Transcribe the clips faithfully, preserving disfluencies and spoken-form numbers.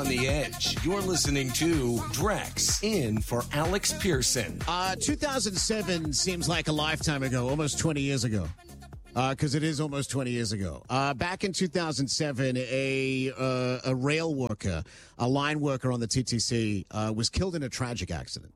the edge. You're listening to Drex in for Alex Pearson. Uh, two thousand seven seems like a lifetime ago, almost twenty years ago. Because uh, it is almost twenty years ago. Uh, back in two thousand seven, a uh, a rail worker, a line worker on the T T C, uh, was killed in a tragic accident.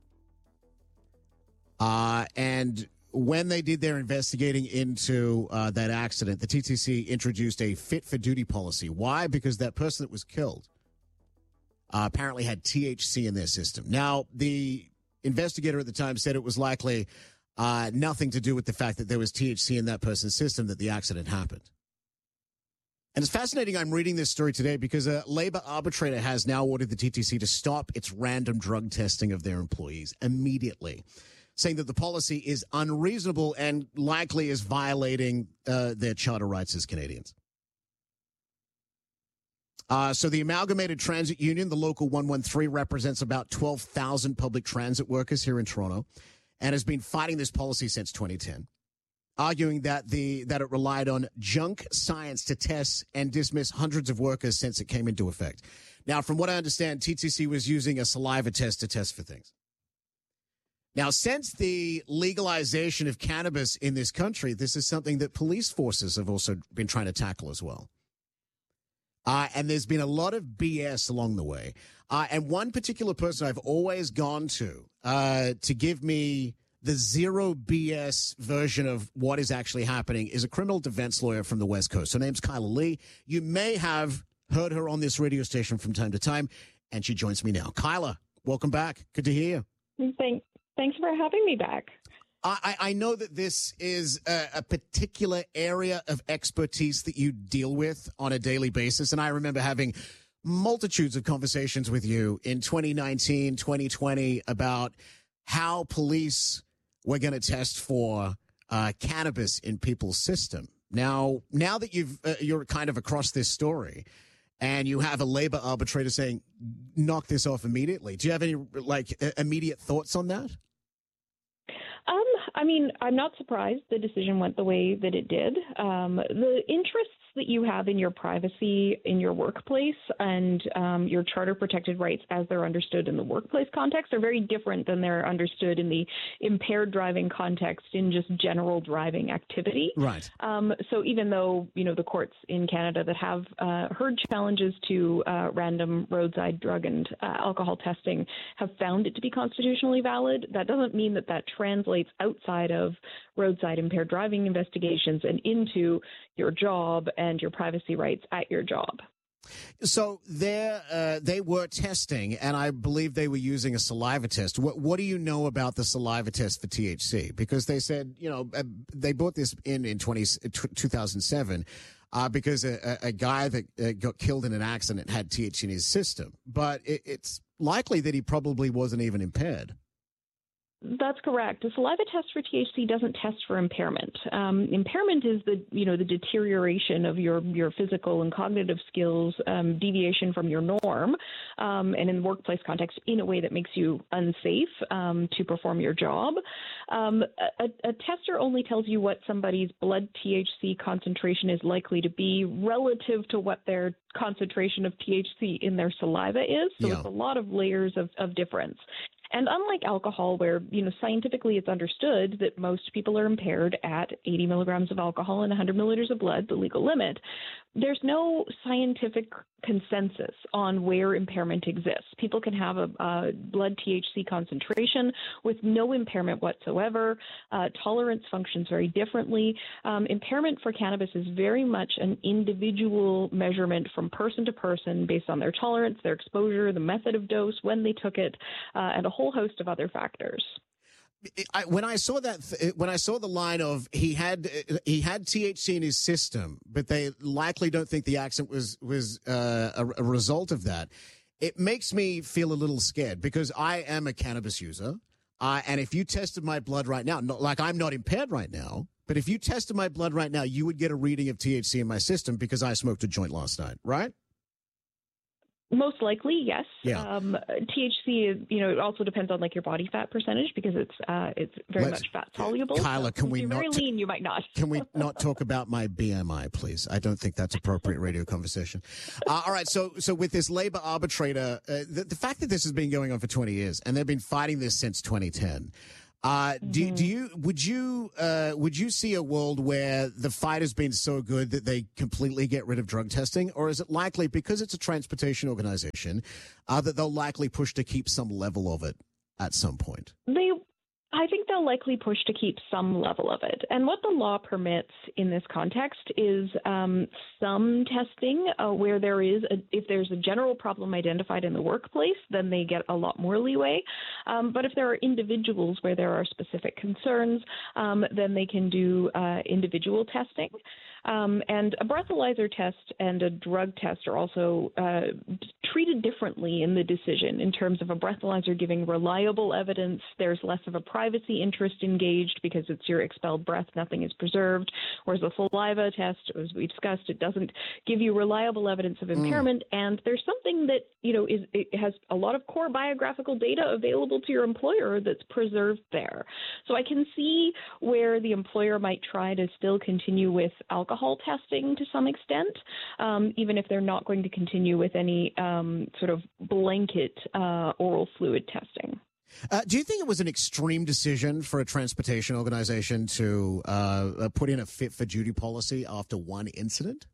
Uh, and when they did their investigating into uh, that accident, the T T C introduced a fit for duty policy. Why? Because that person that was killed uh, apparently had T H C in their system. Now, the investigator at the time said it was likely uh, nothing to do with the fact that there was T H C in that person's system that the accident happened. And it's fascinating. I'm reading this story today because a labor arbitrator has now ordered the T T C to stop its random drug testing of their employees immediately, saying that the policy is unreasonable and likely is violating uh, their charter rights as Canadians. Uh, so the Amalgamated Transit Union, the local one one three, represents about twelve thousand public transit workers here in Toronto and has been fighting this policy since twenty ten, arguing that the that it relied on junk science to test and dismiss hundreds of workers since it came into effect. Now, from what I understand, T T C was using a saliva test to test for things. Now, since the legalization of cannabis in this country, this is something that police forces have also been trying to tackle as well. Uh, and there's been a lot of B S along the way. Uh, and one particular person I've always gone to uh, to give me the zero B S version of what is actually happening is a criminal defense lawyer from the West Coast. Her name's Kyla Lee. You may have heard her on this radio station from time to time, and she joins me now. Kyla, welcome back. Good to hear you. Thanks. Thanks for having me back. I, I know that this is a, a particular area of expertise that you deal with on a daily basis. And I remember having multitudes of conversations with you in twenty nineteen, twenty twenty about how police were going to test for uh, cannabis in people's system. Now, now that you've, uh, you're kind of across this story and you have a labor arbitrator saying, knock this off immediately. Do you have any like immediate thoughts on that? Um, I mean, I'm not surprised the decision went the way that it did. Um, the interests that you have in your privacy in your workplace and um, your charter protected rights as they're understood in the workplace context are very different than they're understood in the impaired driving context in just general driving activity. Right. Um, so even though, you know, the courts in Canada that have uh, heard challenges to uh, random roadside drug and uh, alcohol testing have found it to be constitutionally valid, that doesn't mean that that translates outside of roadside impaired driving investigations and into your job and your privacy rights at your job. So there, uh, they were testing, and I believe they were using a saliva test. What, what do you know about the saliva test for T H C? Because they said, you know, uh, they brought this in in twenty, two thousand seven uh, because a, a guy that uh, got killed in an accident had T H C in his system. But it, it's likely that he probably wasn't even impaired. That's correct. A saliva test for T H C doesn't test for impairment. Um, impairment is the, you know, the deterioration of your, your physical and cognitive skills, um, deviation from your norm, um, and in the workplace context in a way that makes you unsafe um, to perform your job. Um, a, a tester only tells you what somebody's blood T H C concentration is likely to be relative to what their concentration of T H C in their saliva is. So yeah. It's a lot of layers of, of difference. And unlike alcohol, where, you know, scientifically it's understood that most people are impaired at eighty milligrams of alcohol and one hundred milliliters of blood, the legal limit, there's no scientific consensus on where impairment exists. People can have a, a blood T H C concentration with no impairment whatsoever. Uh, tolerance functions very differently. Um, impairment for cannabis is very much an individual measurement from person to person based on their tolerance, their exposure, the method of dose, when they took it, uh, and a whole host of other factors. I, when I saw that, when I saw the line of he had he had T H C in his system, but they likely don't think the accident was was uh, a, a result of that, it makes me feel a little scared because I am a cannabis user, uh, and if you tested my blood right now, not, like I'm not impaired right now, but if you tested my blood right now, you would get a reading of T H C in my system because I smoked a joint last night, right? Most likely, yes. Yeah. Um, T H C is, you know, it also depends on like your body fat percentage because it's uh, it's very Let's, much fat soluble. Kyla, so can if we you're not very t- lean, you might not. Can we not talk about my B M I, please? I don't think that's appropriate radio conversation. Uh, all right, so so with this labor arbitrator, uh, the, the fact that this has been going on for twenty years and they've been fighting this since twenty ten. Uh, do, Mm-hmm. do you would you uh, would you see a world where the fight has been so good that they completely get rid of drug testing, or is it likely because it's a transportation organization uh, that they'll likely push to keep some level of it at some point? They, I think they'll likely push to keep some level of it. And what the law permits in this context is um, some testing uh, where there is, a, if there's a general problem identified in the workplace, then they get a lot more leeway. Um, but if there are individuals where there are specific concerns, um, then they can do uh, individual testing. Um, and a breathalyzer test and a drug test are also uh, treated differently in the decision in terms of a breathalyzer giving reliable evidence. There's less of a privacy interest engaged because it's your expelled breath, nothing is preserved. Whereas a saliva test, as we discussed, it doesn't give you reliable evidence of impairment. Mm. And there's something that, you know, is it has a lot of core biographical data available to your employer that's preserved there. So I can see where the employer might try to still continue with alcohol alcohol testing to some extent, um, even if they're not going to continue with any um, sort of blanket uh, oral fluid testing. Uh, do you think it was an extreme decision for a transportation organization to uh, put in a fit for duty policy after one incident?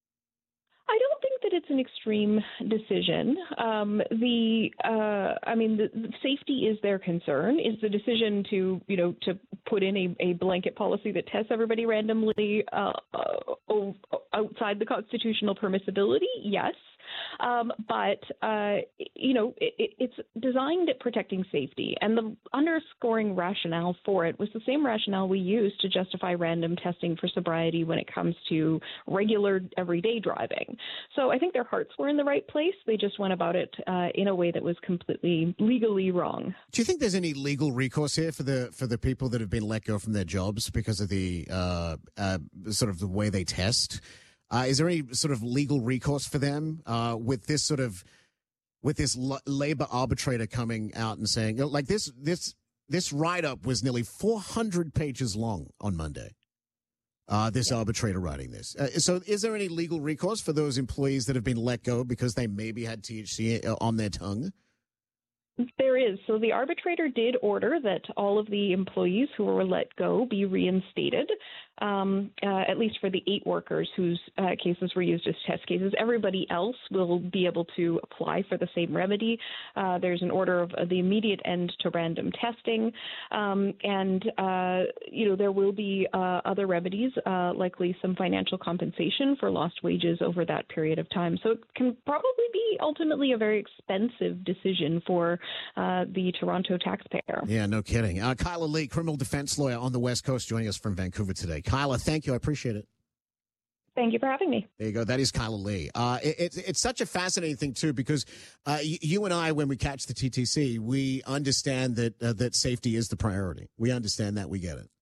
I don't think that it's an extreme decision. Um, the, uh, I mean, the, the safety is their concern. Is the decision to, you know, to put in a, a blanket policy that tests everybody randomly uh, uh, outside the constitutional permissibility? Yes. Um, but, uh, you know, it, it's designed at protecting safety. And the underscoring rationale for it was the same rationale we use to justify random testing for sobriety when it comes to regular everyday driving. So I think their hearts were in the right place. They just went about it uh, in a way that was completely legally wrong. Do you think there's any legal recourse here for the for the people that have been let go from their jobs because of the uh, uh, sort of the way they test? Uh, is there any sort of legal recourse for them uh, with this sort of with this l- labor arbitrator coming out and saying, you know, like this this this write up was nearly four hundred pages long on Monday. Uh, this yeah. arbitrator writing this. Uh, so, is there any legal recourse for those employees that have been let go because they maybe had T H C on their tongue? There is. So the arbitrator did order that all of the employees who were let go be reinstated, um, uh, at least for the eight workers whose uh, cases were used as test cases. Everybody else will be able to apply for the same remedy. Uh, there's an order of uh, the immediate end to random testing. Um, and, uh, you know, there will be uh, other remedies, uh, likely some financial compensation for lost wages over that period of time. So it can probably be ultimately a very expensive decision for Uh, the Toronto taxpayer. Yeah, no kidding. Uh, Kyla Lee, criminal defense lawyer on the West Coast, joining us from Vancouver today. Kyla, thank you. I appreciate it. Thank you for having me. There you go. That is Kyla Lee. Uh, it, it's, it's such a fascinating thing, too, because uh, you, you and I, when we catch the T T C, we understand that uh, that safety is the priority. We understand that. We get it.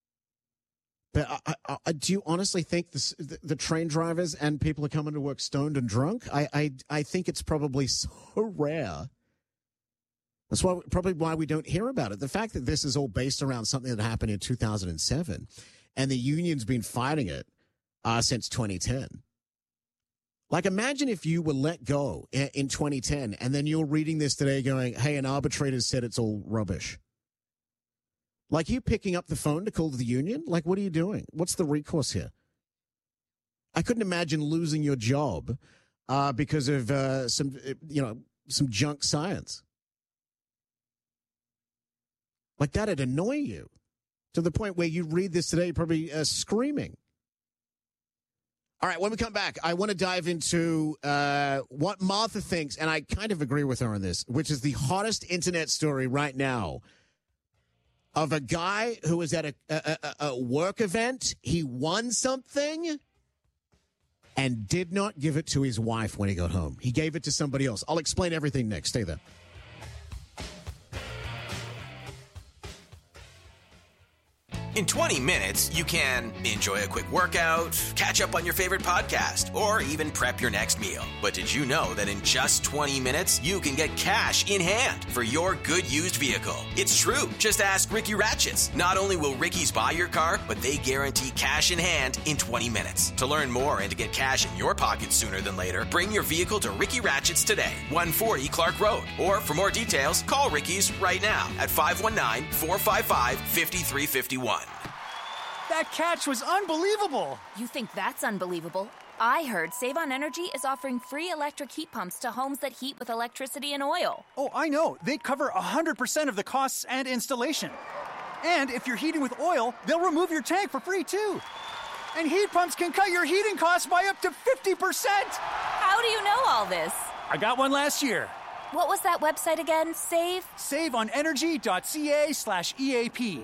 But I, I, I, do you honestly think this, the, the train drivers and people are coming to work stoned and drunk? I, I, I think it's probably so rare. That's why probably why we don't hear about it. The fact that this is all based around something that happened in two thousand seven, and the union's been fighting it uh, since twenty ten. Like, imagine if you were let go in, in twenty ten, and then you're reading this today going, hey, an arbitrator said it's all rubbish. Like, you picking up the phone to call the union? Like, what are you doing? What's the recourse here? I couldn't imagine losing your job uh, because of uh, some, you know, some junk science. Like, that'd annoy you to the point where you read this today, probably uh, screaming. All right, when we come back, I want to dive into uh, what Martha thinks, and I kind of agree with her on this, which is the hottest internet story right now of a guy who was at a, a, a, a work event. He won something and did not give it to his wife when he got home. He gave it to somebody else. I'll explain everything next. Stay there. In twenty minutes, you can enjoy a quick workout, catch up on your favorite podcast, or even prep your next meal. But did you know that in just twenty minutes, you can get cash in hand for your good used vehicle? It's true. Just ask Ricky Ratchets. Not only will Ricky's buy your car, but they guarantee cash in hand in twenty minutes. To learn more and to get cash in your pocket sooner than later, bring your vehicle to Ricky Ratchets today, one forty Clark Road. Or for more details, call Ricky's right now at five one nine, four five five, five three five one. That catch was unbelievable. You think that's unbelievable? I heard Save On Energy is offering free electric heat pumps to homes that heat with electricity and oil. Oh, I know. They cover one hundred percent of the costs and installation. And if you're heating with oil, they'll remove your tank for free, too. And heat pumps can cut your heating costs by up to fifty percent. How do you know all this? I got one last year. What was that website again? Save? saveonenergy.ca slash EAP.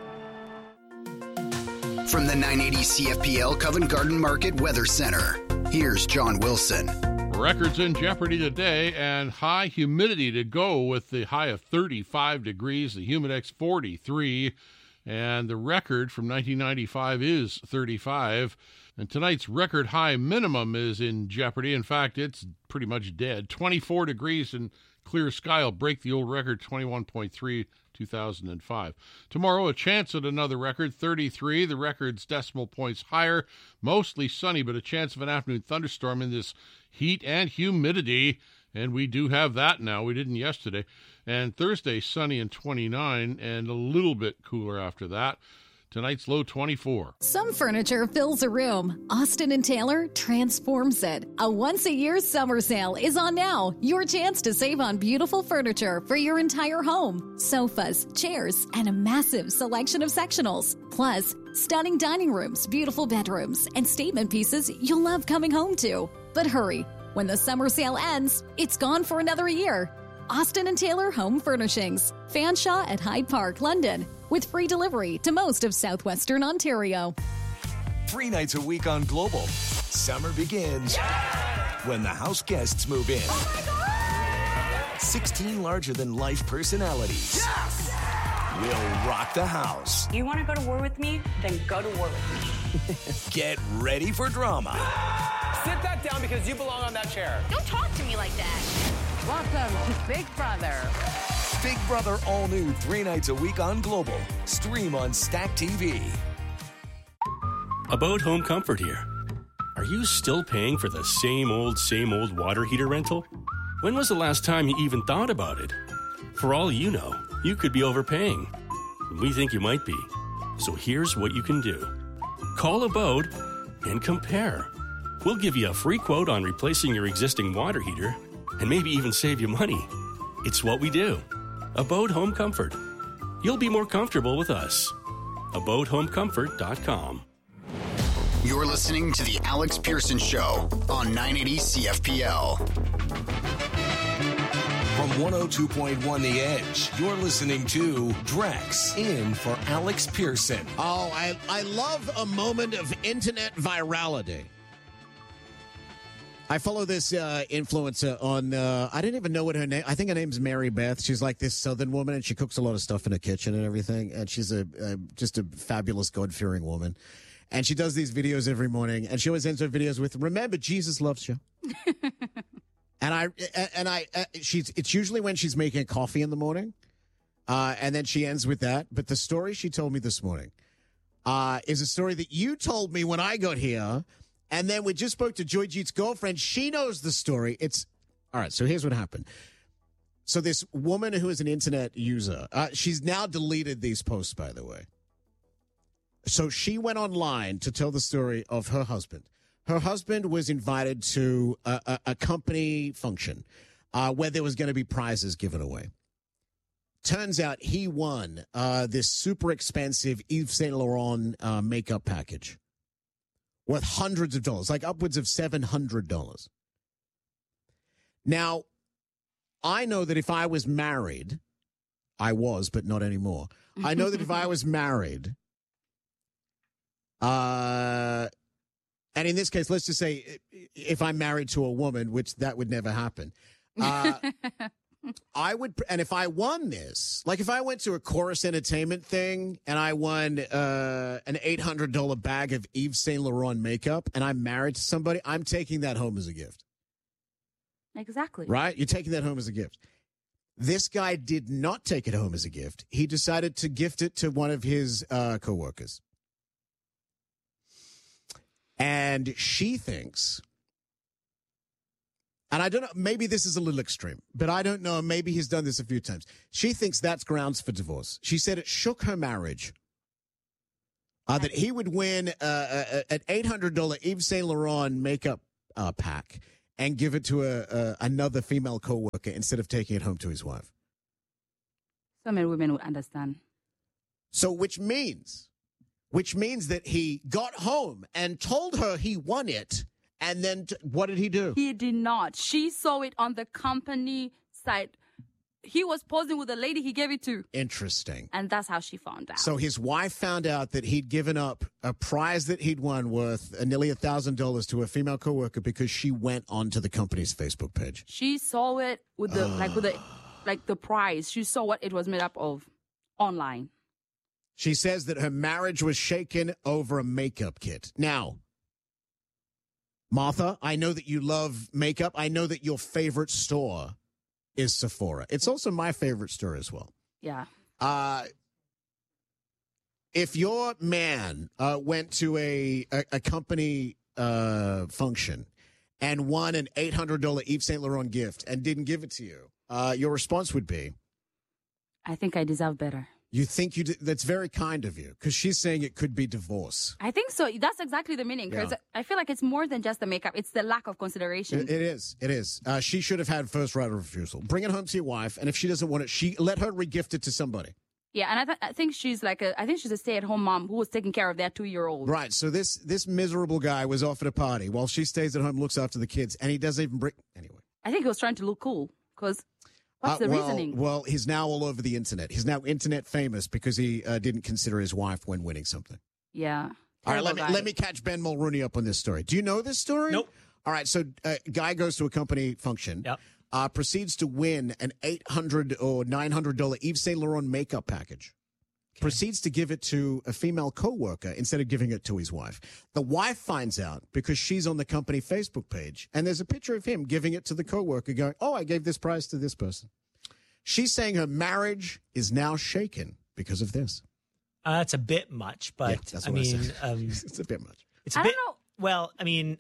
From the nine eighty C F P L Covent Garden Market Weather Center, here's John Wilson. Records in jeopardy today, and high humidity to go with the high of thirty-five degrees, the Humidex forty-three, and the record from nineteen ninety-five is thirty-five. And tonight's record high minimum is in jeopardy. In fact, it's pretty much dead. twenty-four degrees and clear sky will break the old record, twenty-one point three, two thousand five. Tomorrow, a chance at another record, thirty-three. The record's decimal points higher. Mostly sunny, but a chance of an afternoon thunderstorm in this heat and humidity. And we do have that now. We didn't yesterday. And Thursday, sunny and twenty-nine, and a little bit cooler after that. Tonight's low twenty-four. Some furniture fills a room. Austin and Taylor transforms it. A once-a-year summer sale is on now. Your chance to save on beautiful furniture for your entire home. Sofas, chairs, and a massive selection of sectionals. Plus, stunning dining rooms, beautiful bedrooms, and statement pieces you'll love coming home to. But hurry. When the summer sale ends, it's gone for another year. Austin and Taylor Home Furnishings. Fanshawe at Hyde Park, London. With free delivery to most of southwestern Ontario. Three nights a week on Global. Summer begins yeah! when the house guests move in. Oh my God! sixteen larger-than-life personalities Yes! will rock the house. You want to go to war with me? Then go to war with me. Get ready for drama. Sit that down because you belong on that chair. Don't talk to me like that. Welcome to Big Brother. Big Brother, all new, three nights a week on Global. Stream on Stack T V. About Home Comfort here. Are you still paying for the same old, same old water heater rental? When was the last time you even thought about it? For all you know, you could be overpaying. We think you might be. So here's what you can do. Call Abode and compare. We'll give you a free quote on replacing your existing water heater and maybe even save you money. It's what we do. Abode Home Comfort. You'll be more comfortable with us. abode home comfort dot com. You're listening to The Alex Pearson Show on nine eighty C F P L. From one oh two point one The Edge, you're listening to Drex in for Alex Pearson. Oh, I, I love a moment of internet virality. I follow this uh, influencer on, uh, I didn't even know what her name, I think her name's Mary Beth. She's like this Southern woman, and she cooks a lot of stuff in her kitchen and everything. And she's a, a just a fabulous, God-fearing woman. And she does these videos every morning, and she always ends her videos with, remember, Jesus loves you. and I, and I, uh, she's, it's usually when she's making coffee in the morning. Uh, and then she ends with that. But the story she told me this morning uh, is a story that you told me when I got here. And then we just spoke to Joyjeet's girlfriend. She knows the story. It's all right. So here's what happened. So this woman who is an internet user, uh, she's now deleted these posts, by the way. So she went online to tell the story of her husband. Her husband was invited to a, a, a company function uh, where there was going to be prizes given away. Turns out he won uh, this super expensive Yves Saint Laurent uh, makeup package. Worth hundreds of dollars, like upwards of seven hundred dollars. Now, I know that if I was married, I was, but not anymore. I know that if I was married, uh, and in this case, let's just say if I'm married to a woman, which that would never happen, uh, I would, and if I won this, like if I went to a Chorus Entertainment thing and I won uh, an eight hundred dollars bag of Yves Saint Laurent makeup and I'm married to somebody, I'm taking that home as a gift. Exactly. Right? You're taking that home as a gift. This guy did not take it home as a gift. He decided to gift it to one of his uh, coworkers. And she thinks, and I don't know, maybe this is a little extreme, but I don't know, maybe he's done this a few times. She thinks that's grounds for divorce. She said it shook her marriage. Uh, that he would win uh, an eight hundred dollars Yves Saint Laurent makeup uh, pack and give it to a, a another female coworker instead of taking it home to his wife. So many women would understand. So which means... Which means that he got home and told her he won it. And then t- what did he do? He did not. She saw it on the company site. He was posing with the lady he gave it to. Interesting. And that's how she found out. So his wife found out that he'd given up a prize that he'd won worth uh, nearly one thousand dollars to a female coworker because she went onto the company's Facebook page. She saw it with the, like, with the, like the prize. She saw what it was made up of online. She says that her marriage was shaken over a makeup kit. Now, Martha, I know that you love makeup. I know that your favorite store is Sephora. It's also my favorite store as well. Yeah. Uh, if your man uh, went to a, a, a company uh, function and won an eight hundred dollars Yves Saint Laurent gift and didn't give it to you, uh, your response would be? I think I deserve better. You think you? D- that's very kind of you, because she's saying it could be divorce. I think so. That's exactly the meaning. Because Yeah. I feel like it's more than just the makeup. It's the lack of consideration. It, it is. It is. Uh, she should have had first right of refusal. Bring it home to your wife, and if she doesn't want it, she let her regift it to somebody. Yeah, and I, th- I think she's like a. I think she's a stay-at-home mom who was taking care of their two-year-old. Right. So this this miserable guy was off at a party while she stays at home, looks after the kids, and he doesn't even bring. Anyway. I think he was trying to look cool. Because what's Uh, the well, reasoning? Well, he's now all over the internet. He's now internet famous because he uh, didn't consider his wife when winning something. Yeah. All right, let me Terrible guy. let me catch Ben Mulrooney up on this story. Do you know this story? Nope. All right, so uh, guy goes to a company function, Yep. uh, proceeds to win an eight hundred or nine hundred dollar Yves Saint Laurent makeup package. Proceeds to give it to a female coworker instead of giving it to his wife. The wife finds out because she's on the company Facebook page, and there's a picture of him giving it to the coworker, going, "Oh, I gave this prize to this person." She's saying her marriage is now shaken because of this. Uh, that's a bit much, but Yeah, that's I what I mean, said. um, It's a bit much. It's a I bit. don't know. Well, I mean,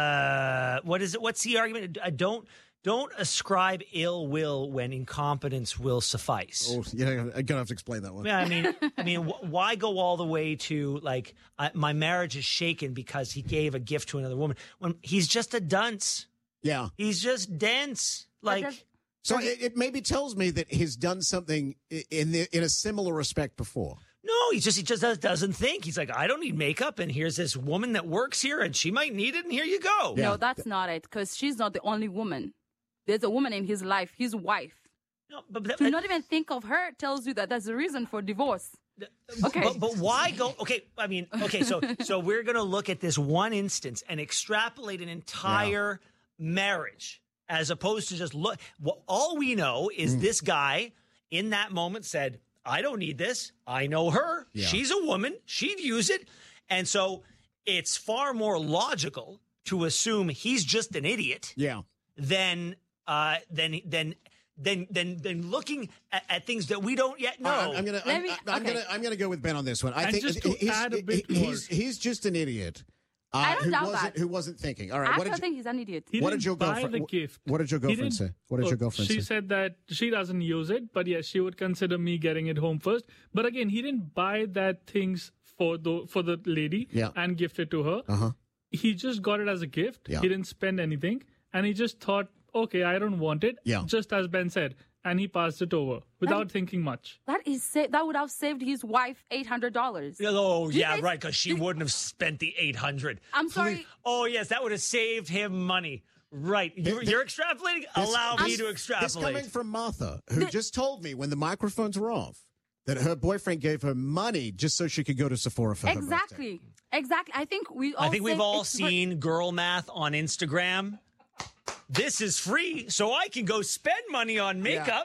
uh, what is it? What's the argument? I don't don't ascribe ill will when incompetence will suffice. Oh, yeah, I'm gonna have to explain that one. Yeah, I mean, I mean, wh- why go all the way to like uh, my marriage is shaken because he gave a gift to another woman when he's just a dunce? Yeah, he's just dense. Like, does- so it, it maybe tells me that he's done something i- in the, in a similar respect before. no, he just he just does, doesn't think. He's like, I don't need makeup, and here's this woman that works here, and she might need it, and here you go. Yeah. No, that's not it. Because she's not the only woman. There's a woman in his life, his wife. No, but, but To not even think of her tells you that that's the reason for divorce. Okay. But, but why go? Okay, I mean, okay, so so we're gonna look at this one instance and extrapolate an entire marriage, as opposed to just look. Well, all we know is this guy in that moment said, "I don't need this. I know her. Yeah. She's a woman. She'd use it," and so it's far more logical to assume he's just an idiot Yeah. than uh, than than. Than, than, than looking at, at things that we don't yet know. Uh, I'm, I'm gonna, Let I'm, me- I'm okay. gonna, I'm gonna go with Ben on this one. I And think just to he's, add a bit he's, more. he's, he's just an idiot. Uh, I don't who doubt wasn't, that. Who wasn't thinking? All right, I what don't did you, think he's an idiot. He what didn't did your buy girlfriend? the what- gift. What did your He girlfriend didn't- say? What did your oh, girlfriend she say? said that she doesn't use it, but yes, she would consider me getting it home first. But again, he didn't buy that things for the for the lady Yeah. and gift it to her. Uh huh. He just got it as a gift. Yeah. He didn't spend anything, and he just thought, okay, I don't want it. Yeah. Just as Ben said, and he passed it over without thinking much. That is sa- that would have saved his wife eight hundred dollars. Oh, He yeah, is- right, because she wouldn't have spent the eight hundred. I'm sorry. Please- Oh, yes, that would have saved him money. Right. You're, Th- you're extrapolating? This- Allow me this- to extrapolate. This coming from Martha, who just told me when the microphones were off that her boyfriend gave her money just so she could go to Sephora for her birthday. Exactly. Exactly. I think we all I think we've say all it's for- seen girl math on Instagram. This is free, so I can go spend money on makeup.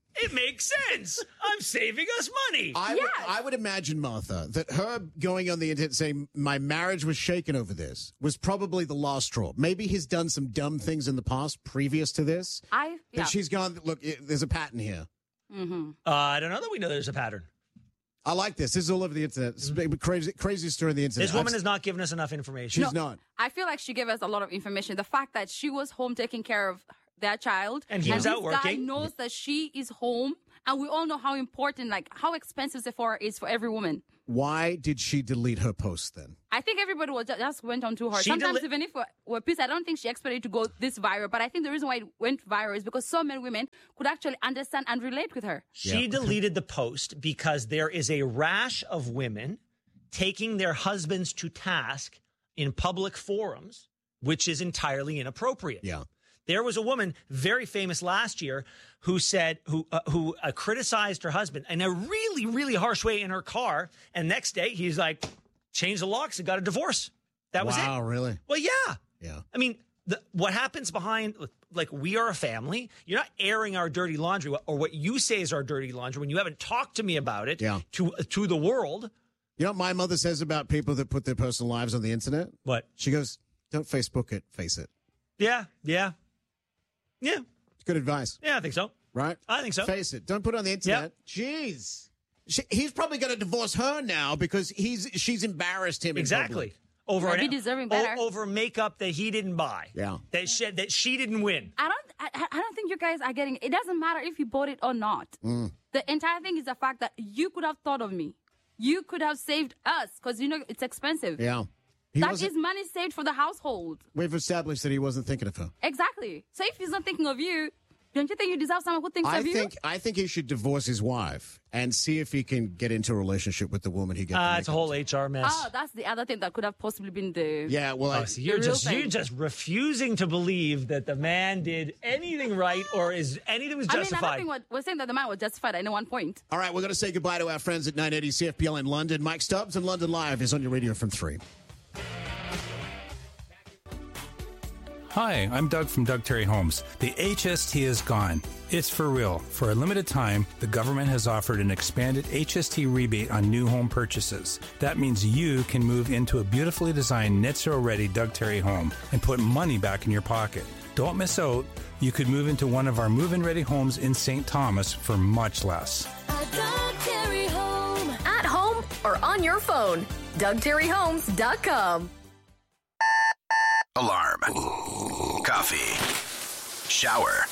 It makes sense. I'm saving us money. I, Yes. would, I would imagine, Martha, that her going on the internet saying my marriage was shaken over this was probably the last straw. Maybe he's done some dumb things in the past previous to this. I yeah. But she's gone, look, it, there's a pattern here. Mm-hmm. Uh, I don't know that we know there's a pattern. I like this. This is all over the internet. This is a crazy, crazy story on the internet. This woman I've, has not given us enough information. She's no, not. I feel like she gave us a lot of information. The fact that she was home taking care of their child. And he was this out guy working. knows that she is home. And we all know how important, like, how expensive Sephora is for every woman. Why did she delete her post then? I think everybody was just, just went on too hard. She Sometimes deli- even if we're, we're pissed, I don't think she expected it to go this viral. But I think the reason why it went viral is because so many women could actually understand and relate with her. She Yeah. deleted the post because there is a rash of women taking their husbands to task in public forums, which is entirely inappropriate. Yeah. There was a woman very famous last year who said, who uh, who uh, criticized her husband in a really, really harsh way in her car. And next day, he's like, changed the locks and got a divorce. That was it. Wow, really? Well, yeah. Yeah. I mean, the, what happens behind, like, we are a family. You're not airing our dirty laundry, or what you say is our dirty laundry when you haven't talked to me about it Yeah. to to the world. You know what my mother says about people that put their personal lives on the internet? What? She goes, don't Facebook it, face it. Yeah, yeah. Yeah, It's good advice, yeah, I think so. right? I think so. Face it. Don't put it on the internet. Jeez. She, he's probably going to divorce her now because he's she's embarrassed him. in Exactly. public. Over Might be an- deserving o- better. over makeup that he didn't buy. Yeah. That she, that she didn't win. I don't I, I don't think you guys are getting it. It doesn't matter if you bought it or not. Mm. The entire thing is the fact that you could have thought of me. You could have saved us because, you know, it's expensive. Yeah. He That wasn't- is money saved for the household. We've established that he wasn't thinking of her. Exactly. So if he's not thinking of you, don't you think you deserve someone who thinks I of you? think I think he should divorce his wife and see if he can get into a relationship with the woman he gets. Uh, the it's a makeup whole to. H R mess. Oh, that's the other thing that could have possibly been the... Yeah, well, I, Oh, so you're The real just thing. you're just refusing to believe that the man did anything right or is anything was I mean, I justified. don't think what, we're saying that the man was justified at any one point. all right, we're going to say goodbye to our friends at nine eighty C F P L in London. Mike Stubbs and London Live is on your radio from three. Hi, I'm Doug from Doug Terry Homes. The H S T is gone. It's for real. For a limited time, the government has offered an expanded H S T rebate on new home purchases. That means you can move into a beautifully designed net zero ready Doug Terry home and put money back in your pocket. Don't miss out. You could move into one of our move-in ready homes in Saint Thomas for much less. Doug Terry Home. At home or on your phone. Doug Terry Homes dot com. Alarm. Coffee. Shower.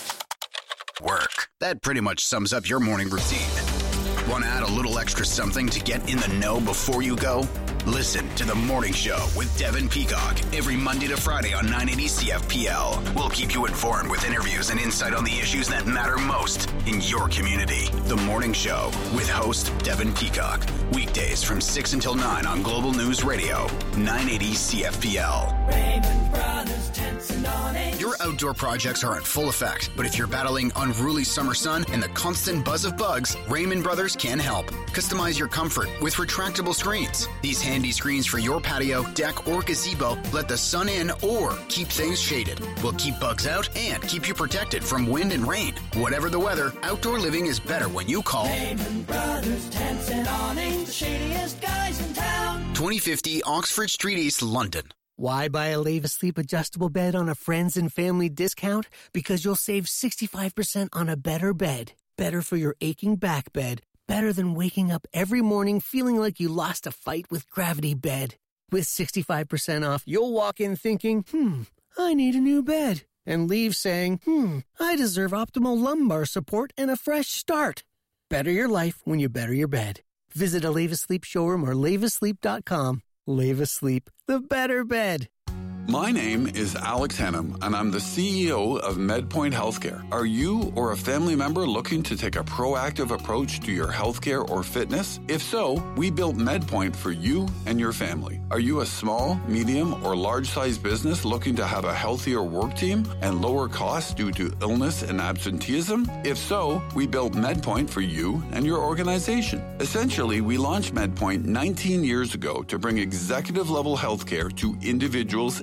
Work. That pretty much sums up your morning routine. Want to add a little extra something to get in the know before you go? Listen to The Morning Show with Devin Peacock every Monday to Friday on nine eighty C F P L. We'll keep you informed with interviews and insight on the issues that matter most in your community. The Morning Show with host Devin Peacock. Weekdays from six until nine on Global News Radio, nine eighty C F P L. Raymond Brothers Tents and Awnings. Your outdoor projects are in full effect, but if you're battling unruly summer sun and the constant buzz of bugs, Raymond Brothers can help. Customize your comfort with retractable screens. These handy screens for your patio, deck, or gazebo let the sun in or keep things shaded. Will keep bugs out and keep you protected from wind and rain. Whatever the weather, outdoor living is better when you call Raymond Brothers Tents and Awnings, the shadiest guys in town. twenty fifty Oxford Street East, London. Why buy a Leva Sleep adjustable bed on a friends and family discount? Because you'll save sixty-five percent on a better bed. Better for your aching back bed. Better than waking up every morning feeling like you lost a fight with Gravity Bed. With sixty-five percent off, you'll walk in thinking, hmm, I need a new bed. And leave saying, hmm, I deserve optimal lumbar support and a fresh start. Better your life when you better your bed. Visit a Leva Sleep showroom or leva sleep dot com. Leva Sleep, the better bed. My name is Alex Hannum, and I'm the C E O of MedPoint Healthcare. Are you or a family member looking to take a proactive approach to your healthcare or fitness? If so, we built MedPoint for you and your family. Are you a small, medium, or large-sized business looking to have a healthier work team and lower costs due to illness and absenteeism? If so, we built MedPoint for you and your organization. Essentially, we launched MedPoint nineteen years ago to bring executive-level healthcare to individuals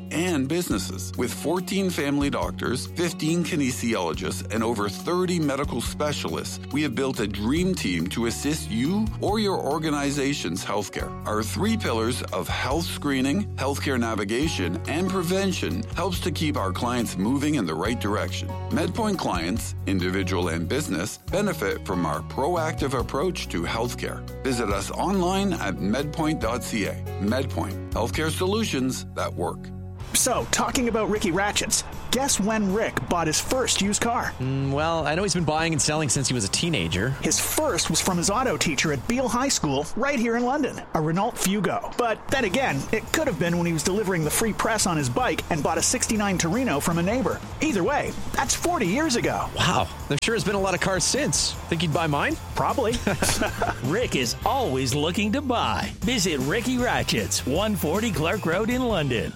and businesses. With fourteen family doctors, fifteen kinesiologists, and over thirty medical specialists, we have built a dream team to assist you or your organization's healthcare. Our three pillars of health screening, healthcare navigation, and prevention helps to keep our clients moving in the right direction. MedPoint clients, individual and business, benefit from our proactive approach to healthcare. Visit us online at medpoint dot c a. MedPoint, healthcare solutions that work. So, talking about Ricky Ratchets, guess when Rick bought his first used car? Mm, well, I know he's been buying and selling since he was a teenager. His first was from his auto teacher at Beale High School, right here in London, a Renault Fugo. But then again, it could have been when he was delivering the free press on his bike and bought a sixty-nine Torino from a neighbor. Either way, that's forty years ago. Wow, there sure has been a lot of cars since. Think he'd buy mine? Probably. Rick is always looking to buy. Visit Ricky Ratchets, one forty Clark Road in London.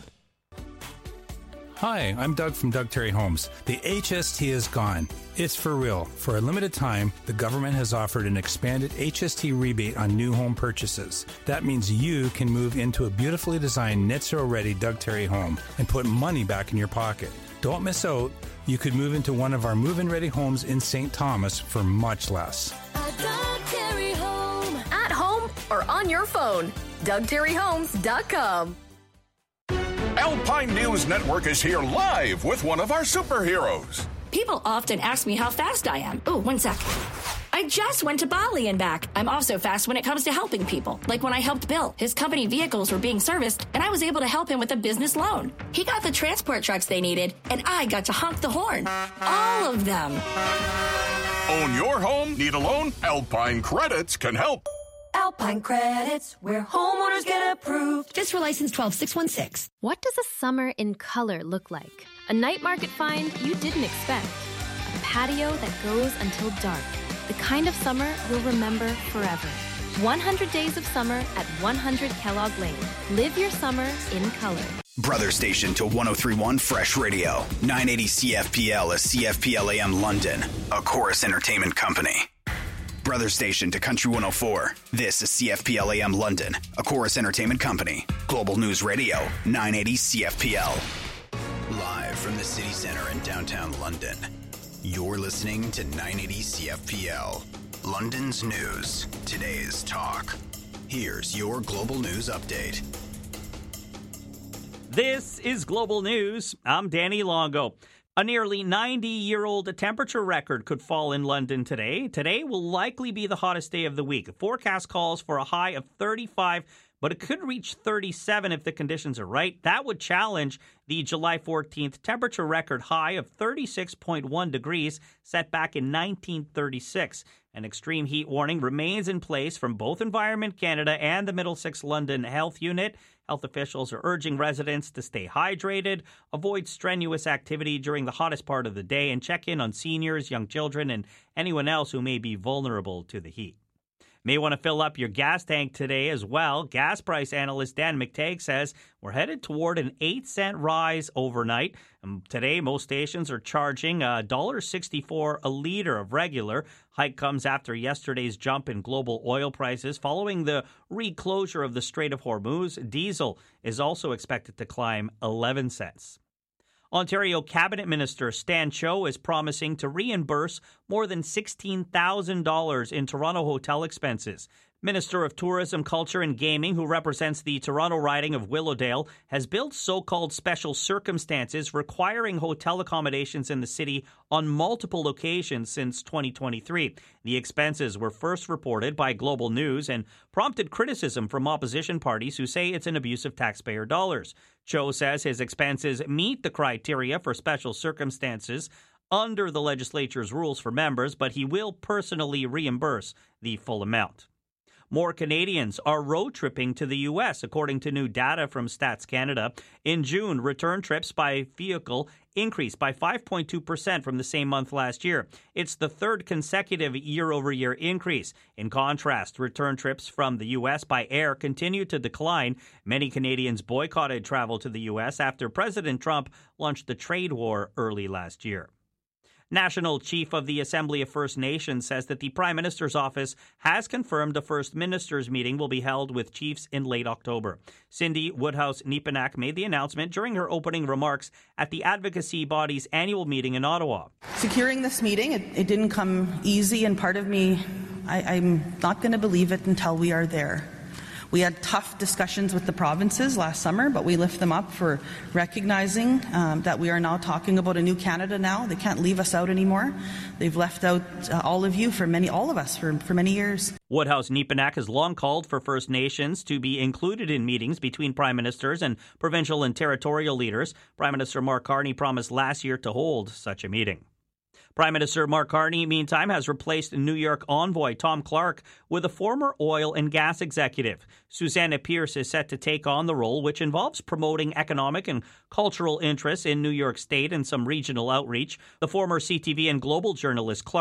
Hi, I'm Doug from Doug Terry Homes. The H S T is gone. It's for real. For a limited time, the government has offered an expanded H S T rebate on new home purchases. That means you can move into a beautifully designed net zero ready Doug Terry home and put money back in your pocket. Don't miss out. You could move into one of our move-in ready homes in Saint Thomas for much less. A Doug Terry home. At home or on your phone. Doug Terry Homes dot com. Alpine News Network is here live with one of our superheroes. People often ask me how fast I am. Oh, one sec. I just went to Bali and back. I'm also fast when it comes to helping people. Like when I helped Bill. His company vehicles were being serviced, and I was able to help him with a business loan. He got the transport trucks they needed, and I got to honk the horn. All of them. Own your home? Need a loan? Alpine Credits can help. Alpine Credits, where homeowners get approved. Just for license twelve six one six. What does a summer in color look like? A night market find you didn't expect. A patio that goes until dark. The kind of summer you'll remember forever. one hundred days of summer at one hundred Kellogg Lane. Live your summer in color. Brother station to one oh three point one Fresh Radio. nine eighty C F P L is C F P L A M London, a Chorus Entertainment company. Brother station to Country one oh four. This is C F P L A M London, a Chorus Entertainment company. Global News Radio, nine eighty C F P L. Live from the city center in downtown London. You're listening to nine eighty C F P L. London's news, today's talk. Here's your Global News update. This is Global News. I'm Danny Longo. A nearly ninety-year-old temperature record could fall in London today. Today will likely be the hottest day of the week. The forecast calls for a high of thirty-five, but it could reach thirty-seven if the conditions are right. That would challenge the July fourteenth temperature record high of thirty-six point one degrees set back in nineteen thirty-six. An extreme heat warning remains in place from both Environment Canada and the Middlesex London Health Unit. Health officials are urging residents to stay hydrated, avoid strenuous activity during the hottest part of the day, and check in on seniors, young children, and anyone else who may be vulnerable to the heat. May want to fill up your gas tank today as well. Gas price analyst Dan McTagg says we're headed toward an eight cent rise overnight. And today, most stations are charging one dollar sixty-four a liter of regular. Hike comes after yesterday's jump in global oil prices. Following the reclosure of the Strait of Hormuz, diesel is also expected to climb eleven cents. Ontario Cabinet Minister Stan Cho is promising to reimburse more than sixteen thousand dollars in Toronto hotel expenses. Minister of Tourism, Culture and Gaming, who represents the Toronto riding of Willowdale, has built so-called special circumstances requiring hotel accommodations in the city on multiple locations since twenty twenty-three. The expenses were first reported by Global News and prompted criticism from opposition parties who say it's an abuse of taxpayer dollars. Cho says his expenses meet the criteria for special circumstances under the legislature's rules for members, but he will personally reimburse the full amount. More Canadians are road tripping to the U S, according to new data from Stats Canada. In June, return trips by vehicle increased by five point two percent from the same month last year. It's the third consecutive year-over-year increase. In contrast, return trips from the U S by air continue to decline. Many Canadians boycotted travel to the U S after President Trump launched the trade war early last year. National Chief of the Assembly of First Nations says that the Prime Minister's office has confirmed a First Ministers meeting will be held with chiefs in late October. Cindy Woodhouse-Nepinak made the announcement during her opening remarks at the advocacy body's annual meeting in Ottawa. Securing this meeting, it, it didn't come easy, and part of me, I, I'm not going to believe it until we are there. We had tough discussions with the provinces last summer, but we lift them up for recognizing um, that we are now talking about a new Canada now. They can't leave us out anymore. They've left out uh, all of you for many, all of us for, for many years. Woodhouse-Nepinak has long called for First Nations to be included in meetings between prime ministers and provincial and territorial leaders. Prime Minister Mark Carney promised last year to hold such a meeting. Prime Minister Mark Carney, meantime, has replaced New York envoy Tom Clark with a former oil and gas executive. Susanna Pierce is set to take on the role, which involves promoting economic and cultural interests in New York State and some regional outreach. The former C T V and global journalist Clark